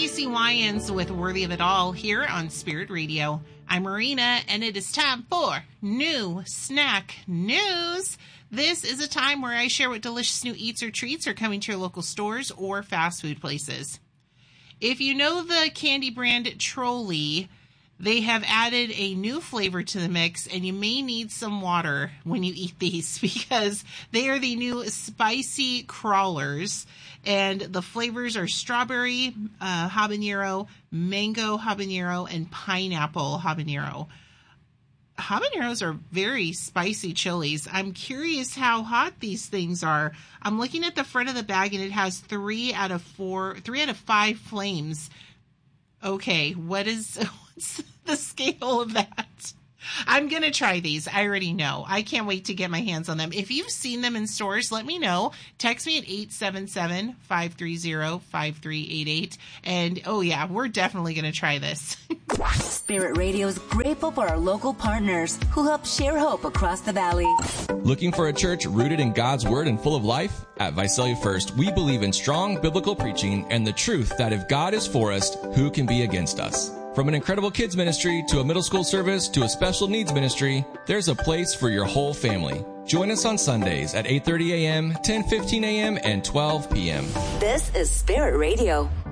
Casey Wyans with Worthy of It All here on Spirit Radio. I'm Marina, and it is time for New Snack News. This is a time where I share what delicious new eats or treats are coming to your local stores or fast food places. If you know the candy brand Trolli, they have added a new flavor to the mix, and you may need some water when you eat these because they are the new spicy crawlers, and the flavors are strawberry habanero, mango habanero, and pineapple habanero. Habaneros are very spicy chilies. I'm curious how hot these things are. I'm looking at the front of the bag, and it has 3 out of 5 flames. Okay, what's the scale of that? I'm going to try these. I already know. I can't wait to get my hands on them. If you've seen them in stores, let me know. Text me at 877-530-5388. And, oh yeah, we're definitely going to try this. Spirit Radio is grateful for our local partners who help share hope across the valley. Looking for a church rooted in God's Word and full of life? At Visalia First, we believe in strong biblical preaching and the truth that if God is for us, who can be against us? From an incredible kids ministry to a middle school service to a special needs ministry, there's a place for your whole family. Join us on Sundays at 8:30 a.m., 10:15 a.m., and 12 p.m. This is Spirit Radio.